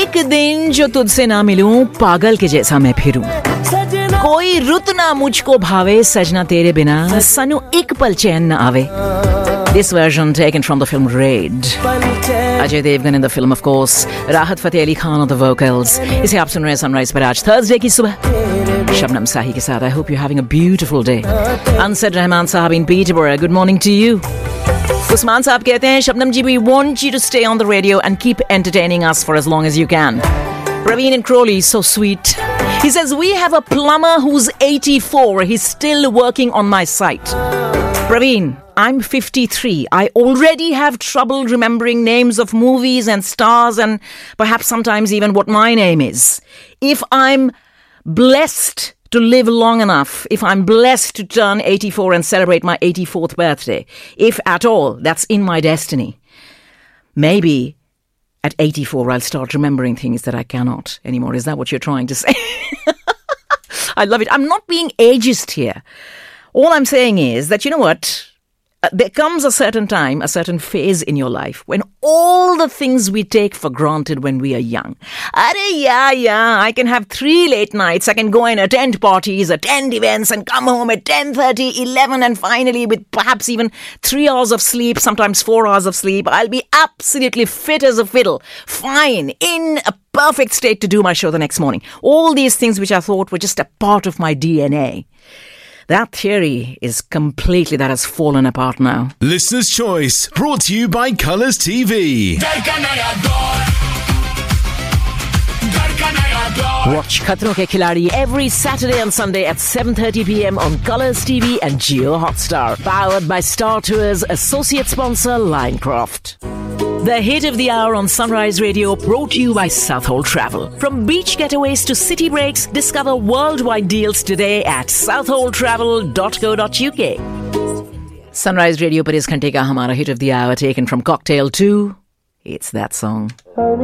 एक दिन जो तुझसे ना मिलूं, पागल के जैसा मैं फिरूं, कोई रुत ना मुझको भावे, सजना तेरे बिना सनु एक पल चैन न आवे. This version taken from the film Raid. Ajay Devgan in the film, of course. Rahat Fateh Ali Khan on the vocals. इसे आप सुन रहे हैं सनराइज पर आज थर्सडे की सुबह शबनम साही के साथ. I hope you're having a beautiful day. Ansar Rahman Sahab in Peterborough, good morning to you. Usman Sahab कहते हैं, शबनम जी, we want you to stay on the radio and keep entertaining us for as long as you can. Praveen in Crawley, so sweet. He says, we have a plumber who's 84. He's still working on my site. Praveen, I'm 53. I already have trouble remembering names of movies and stars and perhaps sometimes even what my name is. If I'm blessed to live long enough, if I'm blessed to turn 84 and celebrate my 84th birthday, if at all that's in my destiny, maybe at 84 I'll start remembering things that I cannot anymore. Is that what you're trying to say? I love it. I'm not being ageist here. All I'm saying is that, you know what? There comes a certain time, a certain phase in your life when all the things we take for granted when we are young. Yeah, I can have 3 late nights. I can go and attend parties, attend events and come home at 10:30, 11 and finally with perhaps even 3 hours of sleep, sometimes 4 hours of sleep, I'll be absolutely fit as a fiddle. Fine, in a perfect state to do my show the next morning. All these things which I thought were just a part of my DNA. That theory is completely, that has fallen apart now. Listener's Choice, brought to you by Colours TV. Watch Khatron Ke Khiladi every Saturday and Sunday at 7:30 p.m. on Colours TV and Jio Hotstar. Powered by Star Tours, associate sponsor Linecroft. The hit of the hour on Sunrise Radio, brought to you by Southall Travel. From beach getaways to city breaks, discover worldwide deals today at southalltravel.co.uk. Sunrise Radio पर इस घंटे का हमारा hit of the hour taken from Cocktail 2. It's that song.